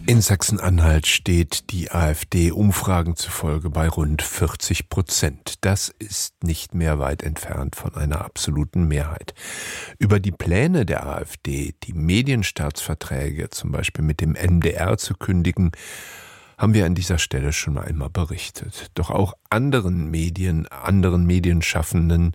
In Sachsen-Anhalt steht die AfD Umfragen zufolge bei rund 40%. Das ist nicht mehr weit entfernt von einer absoluten Mehrheit. Über die Pläne der AfD, die Medienstaatsverträge zum Beispiel mit dem MDR zu kündigen, haben wir an dieser Stelle schon einmal berichtet. Doch auch anderen Medienschaffenden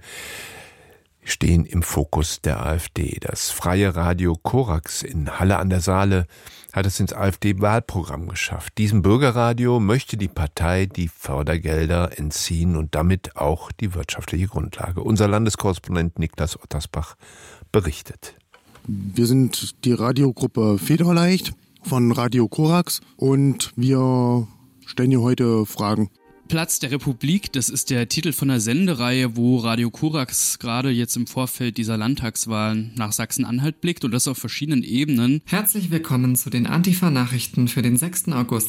stehen im Fokus der AfD. Das freie Radio Korax in Halle an der Saale hat es ins AfD-Wahlprogramm geschafft. Diesem Bürgerradio möchte die Partei die Fördergelder entziehen und damit auch die wirtschaftliche Grundlage. Unser Landeskorrespondent Niklas Ottersbach berichtet. Wir sind die Radiogruppe Federleicht von Radio Korax und wir stellen hier heute Fragen. Platz der Republik, das ist der Titel von einer Sendereihe, wo Radio Korax gerade jetzt im Vorfeld dieser Landtagswahlen nach Sachsen-Anhalt blickt und das auf verschiedenen Ebenen. Herzlich willkommen zu den Antifa-Nachrichten für den 6. August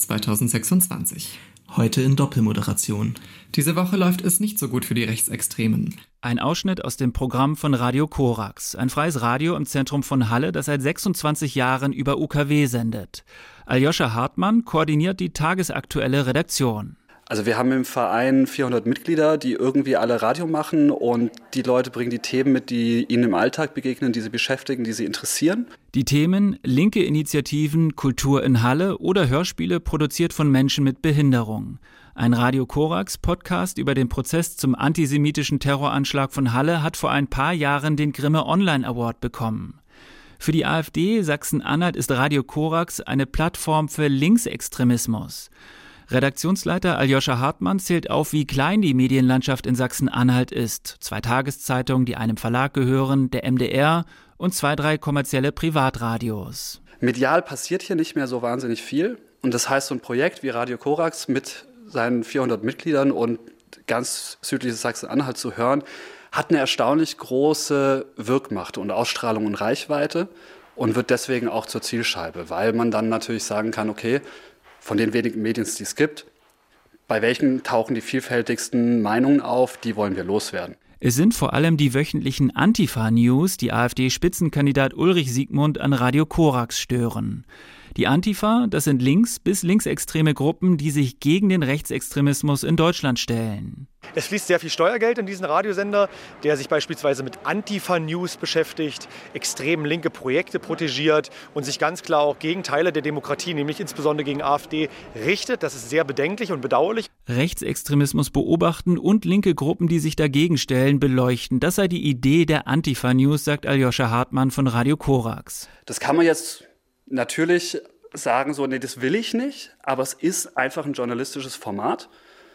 2026. Heute in Doppelmoderation. Diese Woche läuft es nicht so gut für die Rechtsextremen. Ein Ausschnitt aus dem Programm von Radio Korax, ein freies Radio im Zentrum von Halle, das seit 26 Jahren über UKW sendet. Aljoscha Hartmann koordiniert die tagesaktuelle Redaktion. Also wir haben im Verein 400 Mitglieder, die irgendwie alle Radio machen und die Leute bringen die Themen mit, die ihnen im Alltag begegnen, die sie beschäftigen, die sie interessieren. Die Themen linke Initiativen, Kultur in Halle oder Hörspiele produziert von Menschen mit Behinderung. Ein Radio Korax Podcast über den Prozess zum antisemitischen Terroranschlag von Halle hat vor ein paar Jahren den Grimme Online Award bekommen. Für die AfD Sachsen-Anhalt ist Radio Korax eine Plattform für Linksextremismus. Redaktionsleiter Aljoscha Hartmann zählt auf, wie klein die Medienlandschaft in Sachsen-Anhalt ist. 2 Tageszeitungen, die einem Verlag gehören, der MDR und 2-3 kommerzielle Privatradios. Medial passiert hier nicht mehr so wahnsinnig viel. Und das heißt, so ein Projekt wie Radio Korax mit seinen 400 Mitgliedern und ganz südliches Sachsen-Anhalt zu hören, hat eine erstaunlich große Wirkmacht und Ausstrahlung und Reichweite und wird deswegen auch zur Zielscheibe, weil man dann natürlich sagen kann, okay, von den wenigen Medien, die es gibt, bei welchen tauchen die vielfältigsten Meinungen auf, die wollen wir loswerden. Es sind vor allem die wöchentlichen Antifa-News, die AfD-Spitzenkandidat Ulrich Siegmund an Radio Korax stören. Die Antifa, das sind bis linksextreme Gruppen, die sich gegen den Rechtsextremismus in Deutschland stellen. Es fließt sehr viel Steuergeld in diesen Radiosender, der sich beispielsweise mit Antifa-News beschäftigt, extrem linke Projekte protegiert und sich ganz klar auch gegen Teile der Demokratie, nämlich insbesondere gegen AfD, richtet. Das ist sehr bedenklich und bedauerlich. Rechtsextremismus beobachten und linke Gruppen, die sich dagegen stellen, beleuchten. Das sei die Idee der Antifa-News, sagt Aljoscha Hartmann von Radio Korax. Das kann man jetzt natürlich sagen, so, nee, das will ich nicht, aber es ist einfach ein journalistisches Format,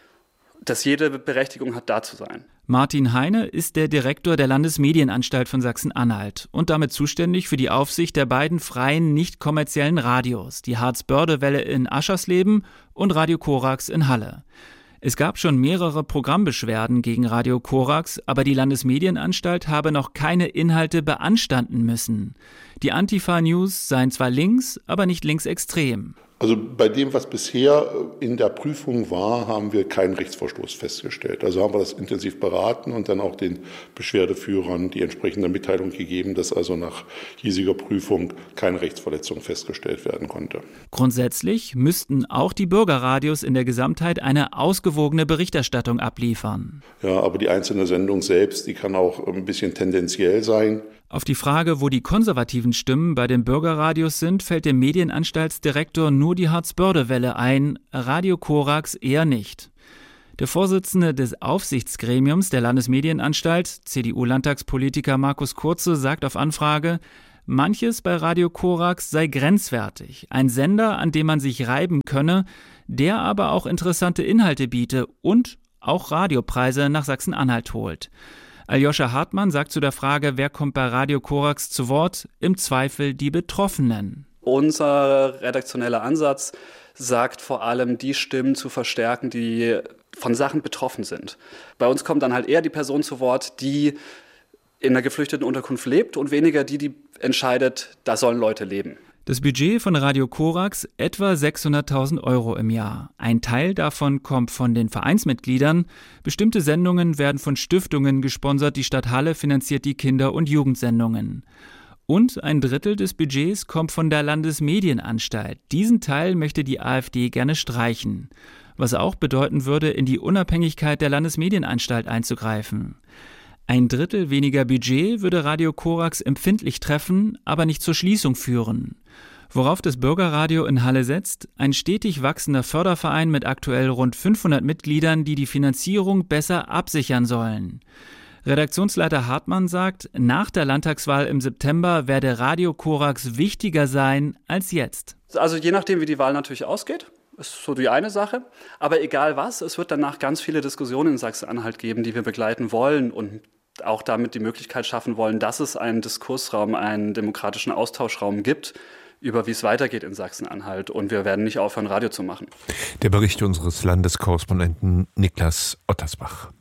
das jede Berechtigung hat, da zu sein. Martin Heine ist der Direktor der Landesmedienanstalt von Sachsen-Anhalt und damit zuständig für die Aufsicht der beiden freien, nicht kommerziellen Radios, die Harz-Börde-Welle in Aschersleben und Radio Korax in Halle. Es gab schon mehrere Programmbeschwerden gegen Radio Korax, aber die Landesmedienanstalt habe noch keine Inhalte beanstanden müssen. Die Antifa-News seien zwar links, aber nicht linksextrem. Also bei dem, was bisher in der Prüfung war, haben wir keinen Rechtsverstoß festgestellt. Also haben wir das intensiv beraten und dann auch den Beschwerdeführern die entsprechende Mitteilung gegeben, dass also nach hiesiger Prüfung keine Rechtsverletzung festgestellt werden konnte. Grundsätzlich müssten auch die Bürgerradios in der Gesamtheit eine ausgewogene Berichterstattung abliefern. Ja, aber die einzelne Sendung selbst, die kann auch ein bisschen tendenziell sein. Auf die Frage, wo die konservativen Stimmen bei den Bürgerradios sind, fällt dem Medienanstaltsdirektor nur die Harz-Börde-Welle ein, Radio Korax eher nicht. Der Vorsitzende des Aufsichtsgremiums der Landesmedienanstalt, CDU-Landtagspolitiker Markus Kurze, sagt auf Anfrage, manches bei Radio Korax sei grenzwertig, ein Sender, an dem man sich reiben könne, der aber auch interessante Inhalte biete und auch Radiopreise nach Sachsen-Anhalt holt. Aljoscha Hartmann sagt zu der Frage, wer kommt bei Radio Korax zu Wort, im Zweifel die Betroffenen. Unser redaktioneller Ansatz sagt vor allem, die Stimmen zu verstärken, die von Sachen betroffen sind. Bei uns kommt dann halt eher die Person zu Wort, die in einer geflüchteten Unterkunft lebt und weniger die entscheidet, da sollen Leute leben. Das Budget von Radio Korax etwa 600.000 € im Jahr. Ein Teil davon kommt von den Vereinsmitgliedern. Bestimmte Sendungen werden von Stiftungen gesponsert. Die Stadt Halle finanziert die Kinder- und Jugendsendungen. Und ein Drittel des Budgets kommt von der Landesmedienanstalt. Diesen Teil möchte die AfD gerne streichen. Was auch bedeuten würde, in die Unabhängigkeit der Landesmedienanstalt einzugreifen. Ein Drittel weniger Budget würde Radio Korax empfindlich treffen, aber nicht zur Schließung führen. Worauf das Bürgerradio in Halle setzt? Ein stetig wachsender Förderverein mit aktuell rund 500 Mitgliedern, die die Finanzierung besser absichern sollen. Redaktionsleiter Hartmann sagt, nach der Landtagswahl im September werde Radio Korax wichtiger sein als jetzt. Also je nachdem, wie die Wahl natürlich ausgeht, ist so die eine Sache. Aber egal was, es wird danach ganz viele Diskussionen in Sachsen-Anhalt geben, die wir begleiten wollen und auch damit die Möglichkeit schaffen wollen, dass es einen Diskursraum, einen demokratischen Austauschraum gibt, über wie es weitergeht in Sachsen-Anhalt. Und wir werden nicht aufhören, Radio zu machen. Der Bericht unseres Landeskorrespondenten Niklas Ottersbach.